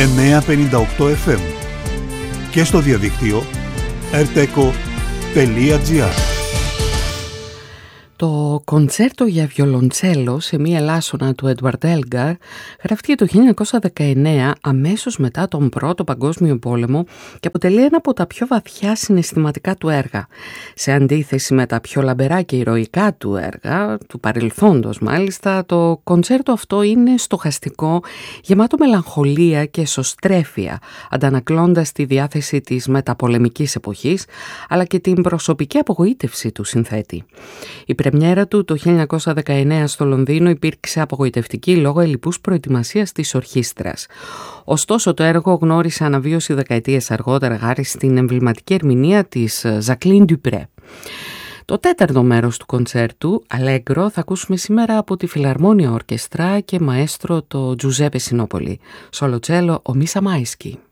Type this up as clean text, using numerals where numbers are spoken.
958 FM και στο διαδίκτυο rteco.gr. Το κοντσέρτο για βιολοντσέλο σε μία ελάσσονα του Έντουαρντ Έλγκαρ γραφτεί το 1919 αμέσως μετά τον Πρώτο Παγκόσμιο Πόλεμο και αποτελεί ένα από τα πιο βαθιά συναισθηματικά του έργα. Σε αντίθεση με τα πιο λαμπερά και ηρωικά του έργα, του παρελθόντος μάλιστα, το κοντσέρτο αυτό είναι στοχαστικό, γεμάτο μελαγχολία και εσωστρέφεια, αντανακλώντας τη διάθεση της μεταπολεμικής εποχής, αλλά και την προσωπική απογοήτευση του συνθέτη. Η πρεμιέρα του το 1919 στο Λονδίνο υπήρξε απογοητευτική λόγω ελλειπούς προετοιμασίας της ορχήστρας. Ωστόσο το έργο γνώρισε αναβίωση δεκαετίες αργότερα χάρη στην εμβληματική ερμηνεία της Ζακλίν Ντουπρέ. Το τέταρτο μέρος του κοντσέρτου, Αλέγκρο, θα ακούσουμε σήμερα από τη Φιλαρμόνια Ορκεστρά και μαέστρο το Τζουζέπε Σινόπολη. Σολοτσέλο ο Μίσα Μάισκι.